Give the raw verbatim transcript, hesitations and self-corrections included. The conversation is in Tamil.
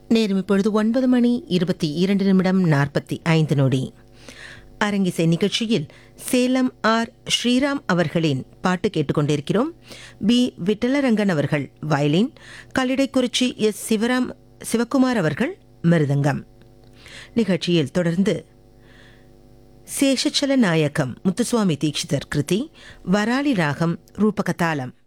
நேரம் இப்பொழுது ஒன்பது மணி இருபத்தி இரண்டு நிமிடம் நாற்பத்தி ஐந்து நொடி. அரங்கிசை நிகழ்ச்சியில் சேலம் ஆர் ஸ்ரீராம் அவர்களின் பாட்டு கேட்டுக்கொண்டிருக்கிறோம். பி விட்டலரங்கன் அவர்கள் வயலின், கல்லிடைக்குறிச்சி எஸ் சிவராம் சிவகுமார் அவர்கள் மிருதங்கம். நிகழ்ச்சியில் தொடர்ந்து சேஷச்சல நாயகம் முத்துசுவாமி தீட்சிதர் கிருதி, வராளி ராகம் ரூபகதாளம்.